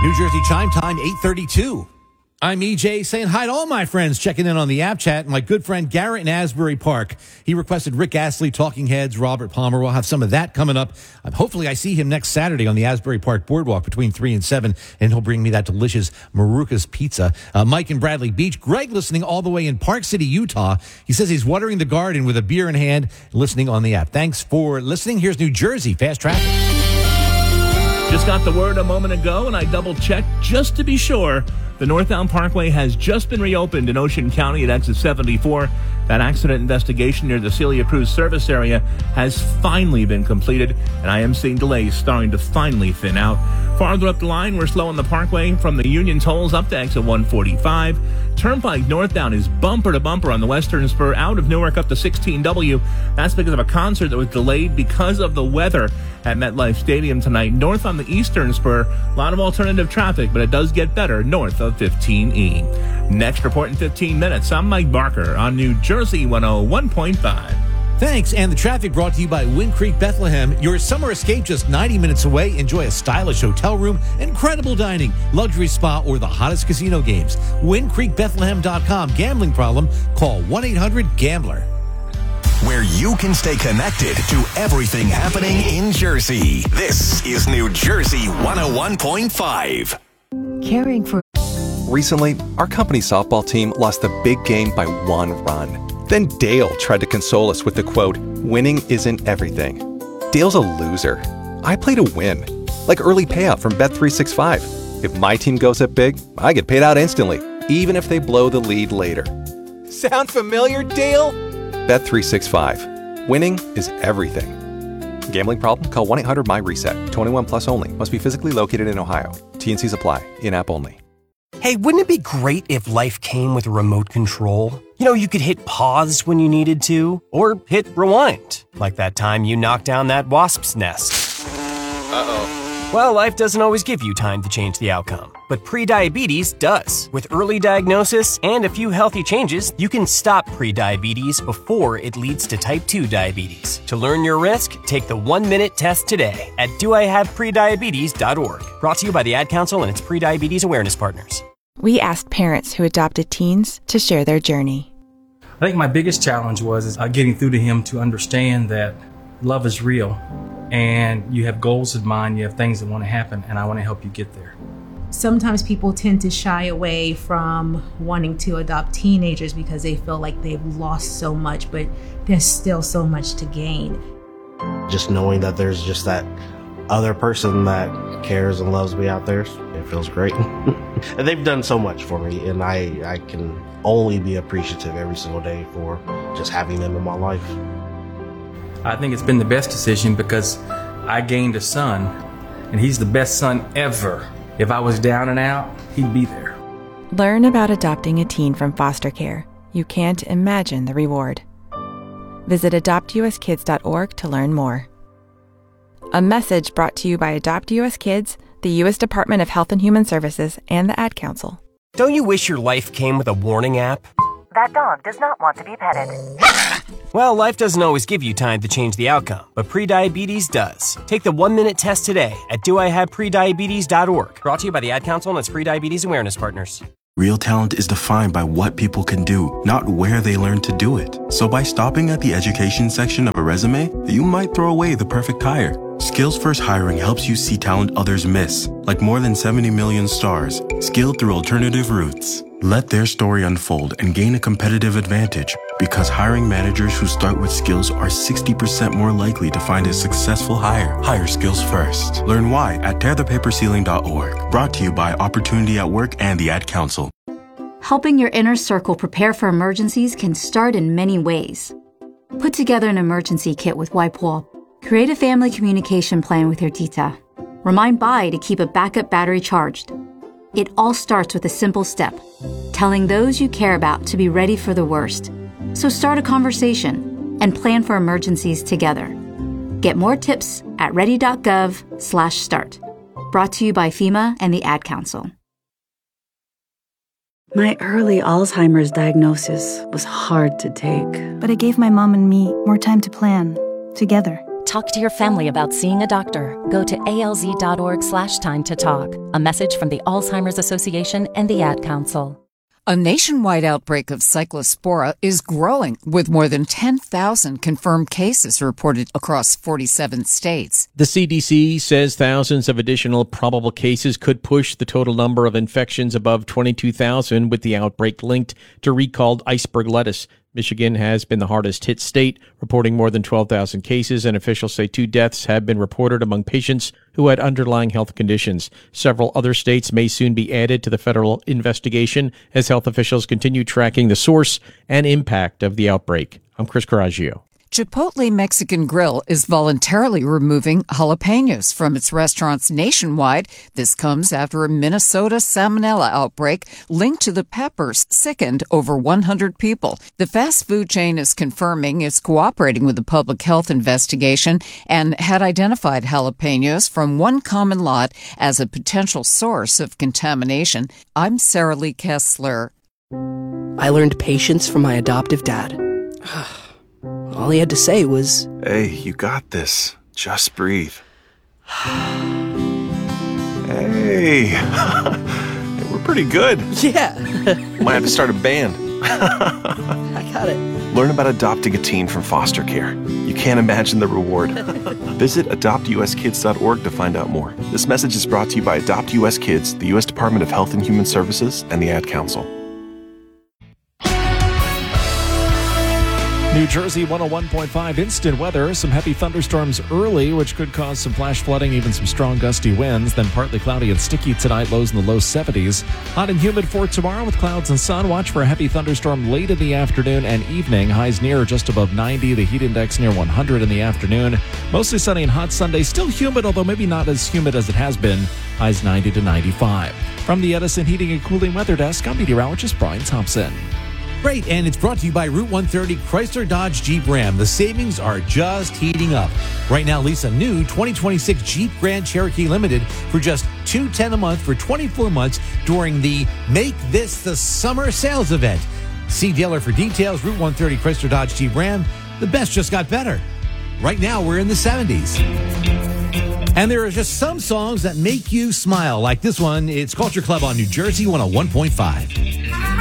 New Jersey Chime Time, 8:32. I'm EJ saying hi to all my friends checking in on the app chat. My good friend Garrett in Asbury Park. He requested Rick Astley, Talking Heads, Robert Palmer. We'll have some of that coming up. Hopefully I see him next Saturday on the Asbury Park Boardwalk between 3 and 7, and he'll bring me that delicious Maruca's Pizza. Mike in Bradley Beach. Greg listening all the way in Park City, Utah. He says he's watering the garden with a beer in hand, listening on the app. Thanks for listening. Here's New Jersey Fast Traffic. Just got the word a moment ago, and I double-checked just to be sure. The Northbound Parkway has just been reopened in Ocean County at exit 74. That accident investigation near the Celia Cruz service area has finally been completed, and I am seeing delays starting to finally thin out. Farther up the line, we're slow on the Parkway from the Union Tolls up to exit 145. Turnpike northbound is bumper to bumper on the western spur out of Newark up to 16W. That's because of a concert that was delayed because of the weather at MetLife Stadium tonight. North on the eastern spur, a lot of alternative traffic, but it does get better north of 15E. Next report in 15 minutes. I'm Mike Barker on New Jersey 101.5. Thanks, and the traffic brought to you by Wind Creek Bethlehem. Your summer escape just 90 minutes away. Enjoy a stylish hotel room, incredible dining, luxury spa, or the hottest casino games. WindCreekBethlehem.com. Gambling problem? Call 1-800-GAMBLER. Where you can stay connected to everything happening in Jersey. This is New Jersey 101.5. Caring for. Recently, our company softball team lost a big game by 1 run. Then Dale tried to console us with the quote, "Winning isn't everything." Dale's a loser. I play to win. Like early payout from Bet365. If my team goes up big, I get paid out instantly, even if they blow the lead later. Sound familiar, Dale? Bet365. Winning is everything. Gambling problem? Call 1-800-MY-RESET. 21 plus only. Must be physically located in Ohio. T&Cs apply. In-app only. Hey, wouldn't it be great if life came with a remote control? You know, you could hit pause when you needed to, or hit rewind, like that time you knocked down that wasp's nest. Uh-oh. Well, life doesn't always give you time to change the outcome, but prediabetes does. With early diagnosis and a few healthy changes, you can stop prediabetes before it leads to type 2 diabetes. To learn your risk, take the 1-minute test today at doihaveprediabetes.org. Brought to you by the Ad Council and its prediabetes awareness partners. We asked parents who adopted teens to share their journey. I think my biggest challenge was getting through to him to understand that love is real and you have goals in mind, you have things that want to happen, and I want to help you get there. Sometimes people tend to shy away from wanting to adopt teenagers because they feel like they've lost so much, but there's still so much to gain. Just knowing that there's just that other person that cares and loves me out there, it feels great. And they've done so much for me, and I can only be appreciative every single day for just having them in my life. I think it's been the best decision because I gained a son, and he's the best son ever. If I was down and out, he'd be there. Learn about adopting a teen from foster care. You can't imagine the reward. Visit adoptuskids.org to learn more. A message brought to you by Adopt US Kids, the U.S. Department of Health and Human Services, and the Ad Council. Don't you wish your life came with a warning app? That dog does not want to be petted. Well, life doesn't always give you time to change the outcome, but prediabetes does. Take the 1-minute test today at doihaveprediabetes.org. Brought to you by the Ad Council and its prediabetes awareness partners. Real talent is defined by what people can do, not where they learn to do it. So by stopping at the education section of a resume, you might throw away the perfect hire. Skills First Hiring helps you see talent others miss, like more than 70 million stars, skilled through alternative routes. Let their story unfold and gain a competitive advantage, because hiring managers who start with skills are 60% more likely to find a successful hire. Hire skills first. Learn why at tearthepaperceiling.org. Brought to you by Opportunity at Work and the Ad Council. Helping your inner circle prepare for emergencies can start in many ways. Put together an emergency kit with WIPOL. Create a family communication plan with your tita. Remind Bai to keep a backup battery charged. It all starts with a simple step, telling those you care about to be ready for the worst. So start a conversation and plan for emergencies together. Get more tips at ready.gov/start. Brought to you by FEMA and the Ad Council. My early Alzheimer's diagnosis was hard to take. But it gave my mom and me more time to plan, together. Talk to your family about seeing a doctor. Go to alz.org/time to talk. A message from the Alzheimer's Association and the Ad Council. A nationwide outbreak of cyclospora is growing, with more than 10,000 confirmed cases reported across 47 states. The CDC says thousands of additional probable cases could push the total number of infections above 22,000, with the outbreak linked to recalled iceberg lettuce. Michigan has been the hardest hit state, reporting more than 12,000 cases, and officials say 2 deaths have been reported among patients who had underlying health conditions. Several other states may soon be added to the federal investigation as health officials continue tracking the source and impact of the outbreak. I'm Chris Coraggio. Chipotle Mexican Grill is voluntarily removing jalapenos from its restaurants nationwide. This comes after a Minnesota salmonella outbreak linked to the peppers sickened over 100 people. The fast food chain is confirming it's cooperating with the public health investigation and had identified jalapenos from one common lot as a potential source of contamination. I'm Sarah Lee Kessler. I learned patience from my adoptive dad. All he had to say was, "Hey, you got this. Just breathe." Hey, we're pretty good. Yeah. Might have to start a band. I got it. Learn about adopting a teen from foster care. You can't imagine the reward. Visit adoptuskids.org to find out more. This message is brought to you by Adopt US Kids, the U.S. Department of Health and Human Services, and the Ad Council. New Jersey 101.5 instant weather. Some heavy thunderstorms early, which could cause some flash flooding, even some strong gusty winds. Then partly cloudy and sticky tonight, lows in the low 70s. Hot and humid for tomorrow with clouds and sun. Watch for a heavy thunderstorm late in the afternoon and evening. Highs near or just above 90. The heat index near 100 in the afternoon. Mostly sunny and hot Sunday. Still humid, although maybe not as humid as it has been. Highs 90 to 95. From the Edison Heating and Cooling Weather Desk, I'm meteorologist Brian Thompson. Great, and it's brought to you by Route 130 Chrysler Dodge Jeep Ram. The savings are just heating up. Right now, lease a new 2026 Jeep Grand Cherokee Limited for just $210 a month for 24 months during the Make This the Summer sales event. See dealer for details. Route 130 Chrysler Dodge Jeep Ram. The best just got better. Right now, we're in the 70s. And there are just some songs that make you smile, like this one. It's Culture Club on New Jersey 101.5.